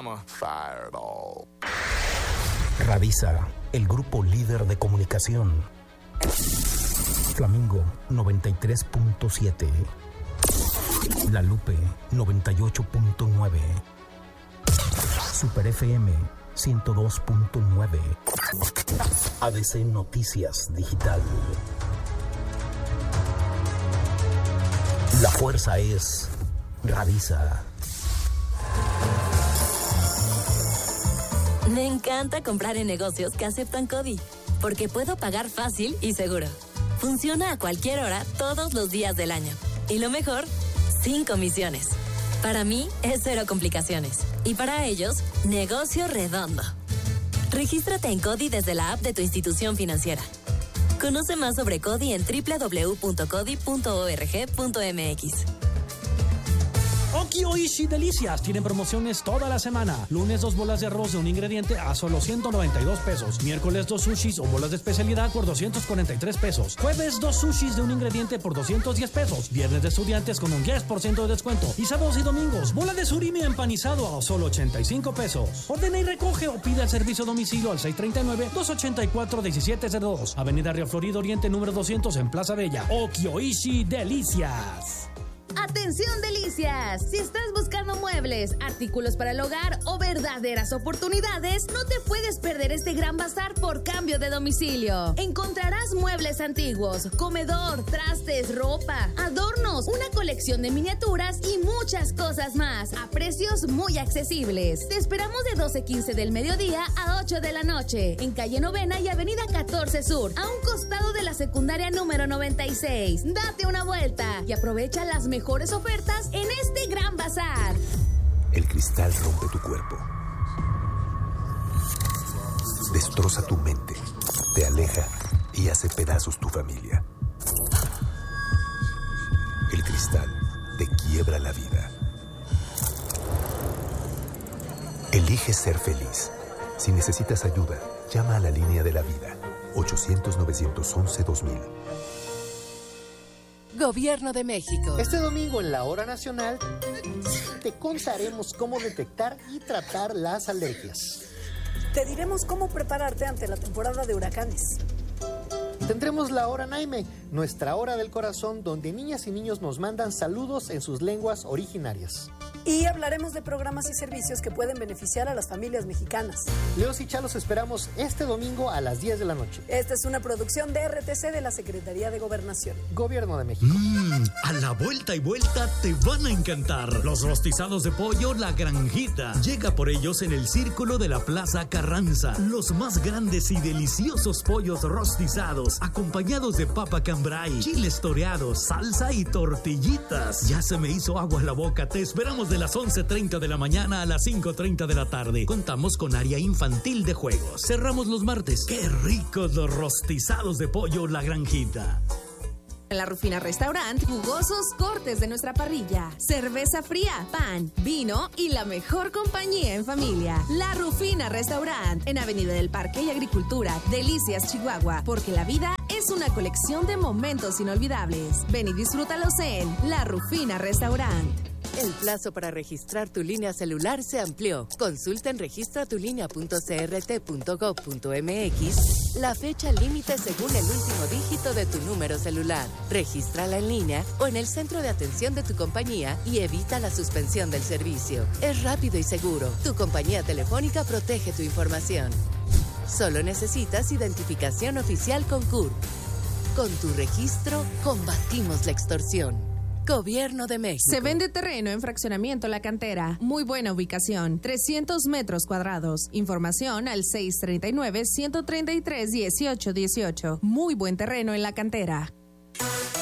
I'm a fireball. Radisa, el grupo líder de comunicación. Flamingo 93.7. La Lupe 98.9. Super FM 102.9. ADC Noticias Digital. La fuerza es Radisa. Me encanta comprar en negocios que aceptan CODI, porque puedo pagar fácil y seguro. Funciona a cualquier hora, todos los días del año. Y lo mejor, sin comisiones. Para mí, es cero complicaciones. Y para ellos, negocio redondo. Regístrate en CODI desde la app de tu institución financiera. Conoce más sobre CODI en www.codi.org.mx. Okioishi Delicias tienen promociones toda la semana. Lunes 2 bolas de arroz de un ingrediente a solo 192 pesos. Miércoles 2 sushis o bolas de especialidad por 243 pesos. Jueves 2 sushis de un ingrediente por 210 pesos. Viernes de estudiantes con un 10% de descuento. Y sábados y domingos, bola de surimi empanizado a solo 85 pesos. Ordena y recoge o pide el servicio a domicilio al 639-284-1702. Avenida Río Florido Oriente número 200 en Plaza Bella. Okioishi Delicias. ¡Atención, delicias! Si estás buscando muebles, artículos para el hogar o verdaderas oportunidades, no te puedes perder este gran bazar por cambio de domicilio. Encontrarás muebles antiguos, comedor, trastes, ropa, adornos, una colección de miniaturas y muchas cosas más a precios muy accesibles. Te esperamos de 12:15 del mediodía a 8 de la noche en calle Novena y avenida 14 Sur, a un costado de la secundaria número 96. Date una vuelta y aprovecha las mejores ofertas en este gran bazar. El cristal rompe tu cuerpo, destroza tu mente, te aleja y hace pedazos tu familia. El cristal te quiebra la vida. Elige ser feliz. Si necesitas ayuda, llama a la línea de la vida, 800-911-2000. Gobierno de México. Este domingo en la Hora Nacional te contaremos cómo detectar y tratar las alergias. Te diremos cómo prepararte ante la temporada de huracanes. Tendremos la Hora Naime, nuestra hora del corazón, donde niñas y niños nos mandan saludos en sus lenguas originarias. Y hablaremos de programas y servicios que pueden beneficiar a las familias mexicanas. Leos y Chalos esperamos este domingo a las 10 de la noche. Esta es una producción de RTC de la Secretaría de Gobernación. Gobierno de México. A la vuelta y vuelta te van a encantar. Los rostizados de pollo La Granjita. Llega por ellos en el Círculo de la Plaza Carranza. Los más grandes y deliciosos pollos rostizados, acompañados de papa cambray, chiles toreados, salsa y tortillitas. Ya se me hizo agua a la boca. Te esperamos de las 11:30 de la mañana a las 5:30 de la tarde. Contamos con área infantil de juegos. Cerramos los martes. ¡Qué ricos los rostizados de pollo La Granjita! En La Rufina Restaurant, jugosos cortes de nuestra parrilla, cerveza fría, pan, vino y la mejor compañía en familia. La Rufina Restaurant, en Avenida del Parque y Agricultura, Delicias, Chihuahua, porque la vida es una colección de momentos inolvidables. Ven y disfrútalos en La Rufina Restaurant. El plazo para registrar tu línea celular se amplió. Consulta en registratulinea.crt.gov.mx la fecha límite según el último dígito de tu número celular. Regístrala en línea o en el centro de atención de tu compañía y evita la suspensión del servicio. Es rápido y seguro. Tu compañía telefónica protege tu información. Solo necesitas identificación oficial con CURP. Con tu registro, combatimos la extorsión. Gobierno de México. Se vende terreno en Fraccionamiento La Cantera. Muy buena ubicación. 300 metros cuadrados. Información al 639-133-1818. Muy buen terreno en La Cantera.